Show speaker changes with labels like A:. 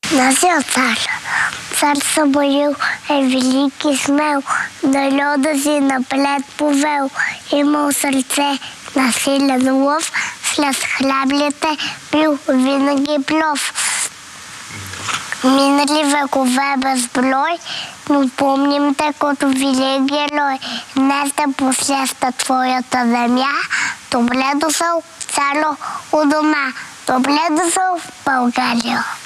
A: Нашият цар. Цар Самуил е велик и смел, народа си напред повел. Имал сърце на силен лов, след хляблите бил винаги плов. Минали векове безброй, но помним те като велик герой. Днес да посеща твоята земя. Добре дошъл, царо, у дома. Добре дошъл в България.